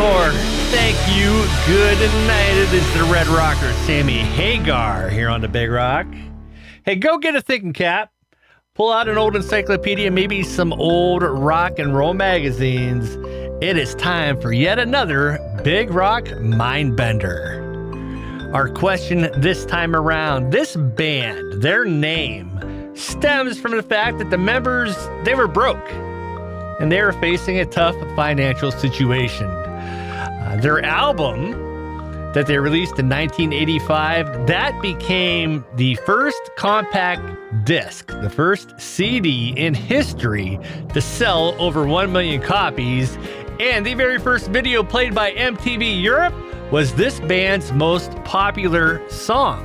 encore. Thank you. Good night. It is the Red Rocker, Sammy Hagar, here on the Big Rock. Hey, go get a thinking cap. Pull out an old encyclopedia, maybe some old rock and roll magazines. It is time for yet another Big Rock Mindbender. Our question this time around, this band, their name, stems from the fact that the members, they were broke and they were facing a tough financial situation. Their album that they released in 1985, that became the first compact disc, the first CD in history to sell over 1 million copies. And the very first video played by MTV Europe was this band's most popular song.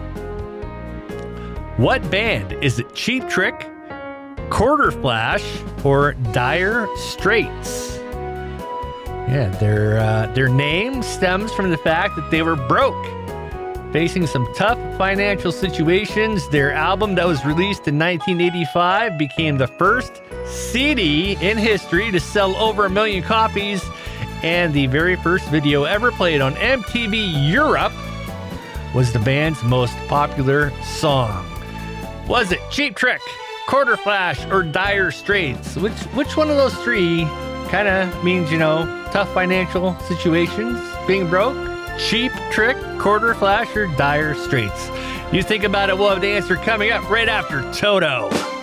What band? Is it Cheap Trick, Quarter Flash, or Dire Straits? Yeah, their name stems from the fact that they were broke, facing some tough financial situations. Their album that was released in 1985 became the first CD in history to sell over 1 million copies, and the very first video ever played on MTV Europe was the band's most popular song. Was it Cheap Trick, Quarter Flash, or Dire Straits? Which one of those three kind of means, tough financial situations, being broke? Cheap Trick, Quarter Flash, or Dire Straits? You think about it. We'll have the answer coming up right after Toto.